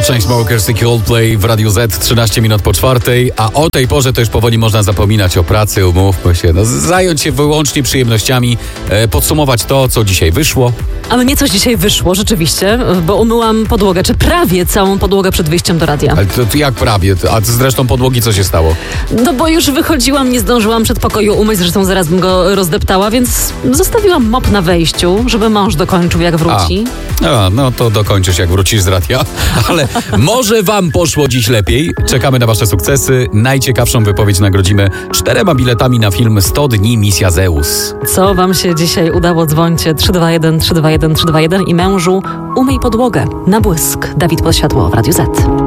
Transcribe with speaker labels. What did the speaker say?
Speaker 1: Chainsmokers i Coldplay w Radiu Z, 13 minut po 4, a o tej porze to już powoli można zapominać o pracy, umówmy się, zająć się wyłącznie przyjemnościami, podsumować to, co dzisiaj wyszło.
Speaker 2: A mnie coś dzisiaj wyszło, rzeczywiście, bo umyłam podłogę, czy prawie całą podłogę przed wyjściem do radia.
Speaker 1: Ale to jak prawie? A zresztą podłogi co się stało?
Speaker 2: No bo już wychodziłam, nie zdążyłam przedpokoju umyć, zresztą zaraz bym go rozdeptała, więc zostawiłam mop na wejściu, żeby mąż dokończył jak wróci.
Speaker 1: No to dokończysz jak wrócisz z radia, ale może wam poszło dziś lepiej. Czekamy na wasze sukcesy. Najciekawszą wypowiedź nagrodzimy 4 biletami na film 100 dni Misja Zeus.
Speaker 2: Co wam się dzisiaj udało? Dzwońcie 321 321 321 i mężu umyj podłogę na błysk. Dawid Podsiadło w Radiu Z.